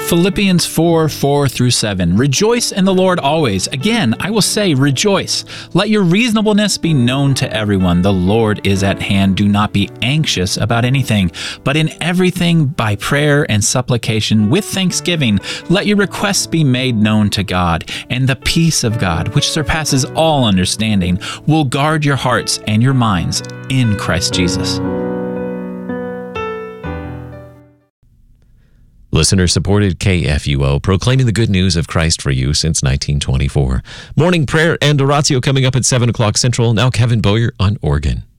Philippians 4:4-7. Rejoice in the Lord always. Again, I will say rejoice. Let your reasonableness be known to everyone. The Lord is at hand. Do not be anxious about anything, but in everything by prayer and supplication with thanksgiving, let your requests be made known to God. And the peace of God, which surpasses all understanding, will guard your hearts and your minds in Christ Jesus. Listener-supported KFUO, proclaiming the good news of Christ for you since 1924. Morning prayer and oratio coming up at 7 o'clock Central. Now Kevin Bowyer on organ.